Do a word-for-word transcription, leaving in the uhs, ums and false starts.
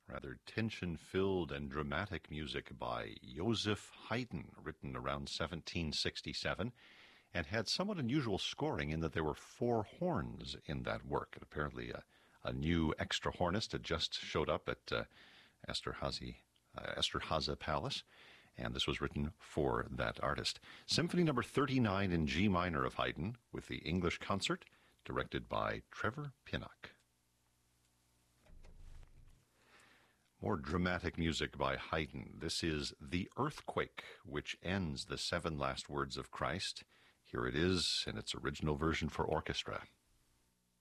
Rather tension-filled and dramatic music by Joseph Haydn, written around seventeen sixty-seven, and had somewhat unusual scoring in that there were four horns in that work. And apparently a, a new extra hornist had just showed up at uh, Esterhazy, uh, Esterhazy Palace, and this was written for that artist. Symphony number thirty-nine in G minor of Haydn, with the English concert, directed by Trevor Pinnock. More dramatic music by Haydn. This is The Earthquake, which ends the seven last words of Christ. Here it is in its original version for orchestra.